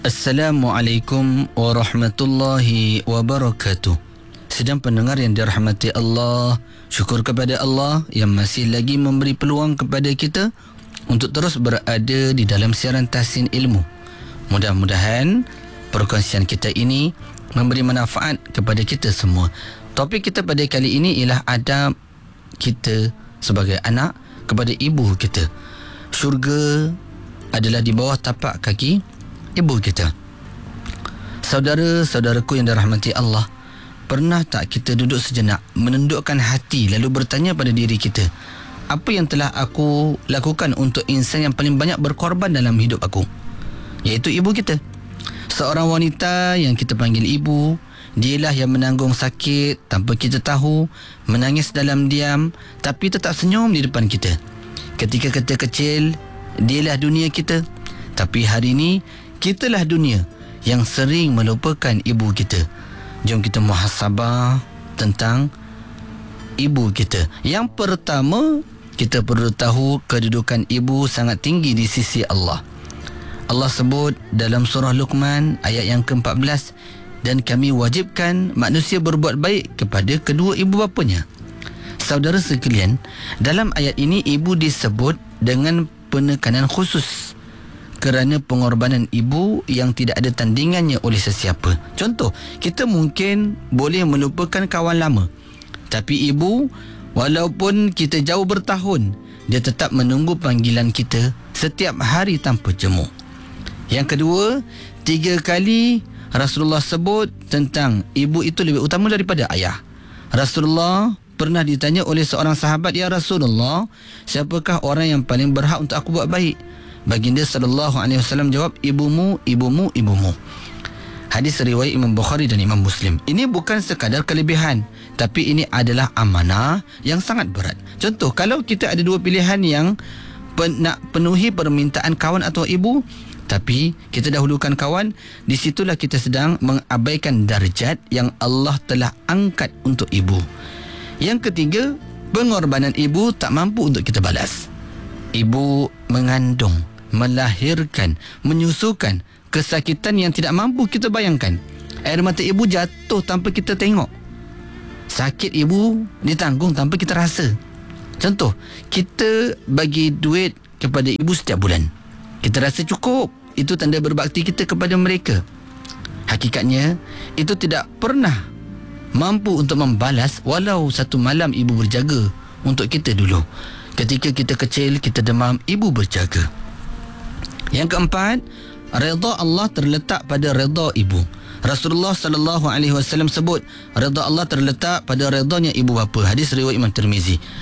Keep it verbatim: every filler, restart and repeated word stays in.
Assalamualaikum warahmatullahi wabarakatuh. Sedang pendengar yang dirahmati Allah, syukur kepada Allah yang masih lagi memberi peluang kepada kita untuk terus berada di dalam siaran Tahsin Ilmu. Mudah-mudahan perkongsian kita ini memberi manfaat kepada kita semua. Topik kita pada kali ini ialah adab kita sebagai anak kepada ibu kita. Syurga adalah di bawah tapak kaki ibu kita. Saudara-saudaraku yang dirahmati Allah, pernah tak kita duduk sejenak, menundukkan hati lalu bertanya pada diri kita, apa yang telah aku lakukan untuk insan yang paling banyak berkorban dalam hidup aku? Iaitu ibu kita. Seorang wanita yang kita panggil ibu, dialah yang menanggung sakit tanpa kita tahu, menangis dalam diam tapi tetap senyum di depan kita. Ketika kita kecil, dialah dunia kita. Tapi hari ini, kitalah dunia yang sering melupakan ibu kita. Jom kita muhasabah tentang ibu kita. Yang pertama, kita perlu tahu kedudukan ibu sangat tinggi di sisi Allah. Allah sebut dalam surah Luqman ayat yang keempat belas, dan kami wajibkan manusia berbuat baik kepada kedua ibu bapanya. Saudara sekalian, dalam ayat ini ibu disebut dengan penekanan khusus kerana pengorbanan ibu yang tidak ada tandingannya oleh sesiapa. Contoh, kita mungkin boleh melupakan kawan lama, tapi ibu, walaupun kita jauh bertahun, dia tetap menunggu panggilan kita setiap hari tanpa jemu. Yang kedua, tiga kali Rasulullah sebut tentang ibu itu lebih utama daripada ayah. Rasulullah pernah ditanya oleh seorang sahabat, ya Rasulullah, siapakah orang yang paling berhak untuk aku buat baik? Baginda sallallahu alaihi wasallam jawab, ibumu, ibumu, ibumu. Hadis riwayat Imam Bukhari dan Imam Muslim. Ini bukan sekadar kelebihan, tapi ini adalah amanah yang sangat berat. Contoh, kalau kita ada dua pilihan yang pen, nak penuhi permintaan kawan atau ibu, tapi kita dahulukan kawan, di situlah kita sedang mengabaikan darjat yang Allah telah angkat untuk ibu. Yang ketiga, pengorbanan ibu tak mampu untuk kita balas. Ibu mengandung, melahirkan, menyusukan, kesakitan yang tidak mampu kita bayangkan. Air mata ibu jatuh tanpa kita tengok. Sakit ibu ditanggung tanpa kita rasa. Contoh, kita bagi duit kepada ibu setiap bulan. Kita rasa cukup. Itu tanda berbakti kita kepada mereka. Hakikatnya, itu tidak pernah mampu untuk membalas walau satu malam ibu berjaga untuk kita dulu. Ketika kita kecil, kita demam, ibu berjaga. Yang keempat, redha Allah terletak pada redha ibu. Rasulullah sallallahu alaihi wasallam sebut, redha Allah terletak pada redhanya ibu bapa. Hadis riwayat Imam Tirmizi.